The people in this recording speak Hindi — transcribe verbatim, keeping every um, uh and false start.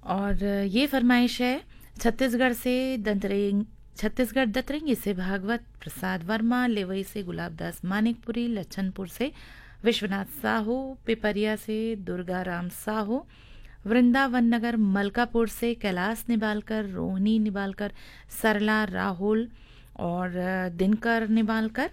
और ये फरमाइश है छत्तीसगढ़ से दंतरेंग छत्तीसगढ़ दतरंगी से भागवत प्रसाद वर्मा, लेवई से गुलाबदास मानिकपुरी, लच्छनपुर से विश्वनाथ साहू, पिपरिया से दुर्गा राम साहू, वृंदावन नगर मलकापुर से कैलाश निबालकर, रोहिणी निबालकर, सरला राहुल और दिनकर निबालकर,